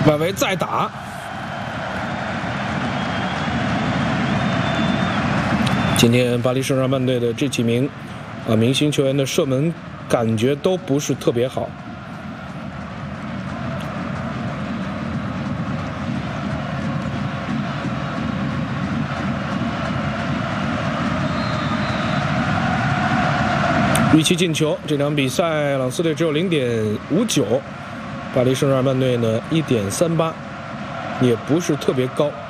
外围再打。今天巴黎圣日耳曼队的这几名明星球员的射门感觉都不是特别好。预期进球，这场比赛朗斯队只有0.59，巴黎圣日耳曼队呢1.38，也不是特别高。